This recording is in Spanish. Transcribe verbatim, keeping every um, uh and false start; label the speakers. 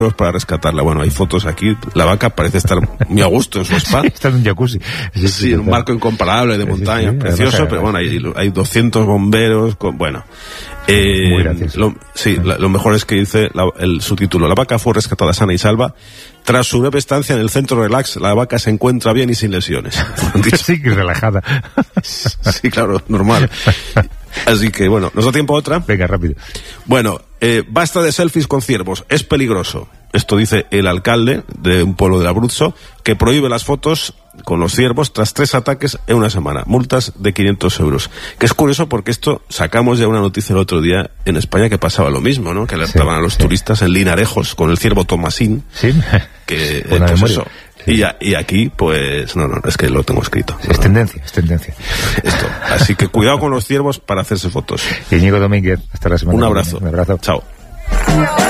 Speaker 1: para rescatarla. Bueno, hay fotos aquí. La vaca parece estar muy a gusto en su spa.
Speaker 2: Sí, está en un jacuzzi.
Speaker 1: Sí, sí, sí, en un barco incomparable de montaña, sí, sí, precioso, vaca, pero bueno, hay, hay doscientos bomberos. Con, bueno, eh,
Speaker 2: muy gracioso.
Speaker 1: Lo, sí, la, lo mejor es que dice la, el subtítulo: la vaca fue rescatada sana y salva. Tras su breve estancia en el centro relax, la vaca se encuentra bien y sin lesiones.
Speaker 2: Sí, que relajada.
Speaker 1: Sí, claro, normal. Así que, bueno, ¿nos da tiempo a otra?
Speaker 2: Venga, rápido.
Speaker 1: Bueno, eh, basta de selfies con ciervos, es peligroso. Esto dice el alcalde de un pueblo del Abruzzo, que prohíbe las fotos con los ciervos tras tres ataques en una semana. Multas de quinientos euros. Que es curioso porque esto, sacamos ya una noticia el otro día en España que pasaba lo mismo, ¿no? Que alertaban sí, a los sí. turistas en Linarejos con el ciervo Tomasín.
Speaker 2: Sí.
Speaker 1: Que, eh, pues eso. Sí. Y, ya, y aquí, pues, no, no, es que lo tengo escrito.
Speaker 2: Sí, es no, tendencia, no. es tendencia.
Speaker 1: Esto. Así que cuidado con los ciervos para hacerse fotos.
Speaker 2: Íñigo Domínguez, hasta la semana.
Speaker 1: Un abrazo.
Speaker 2: Un abrazo.
Speaker 1: Chao.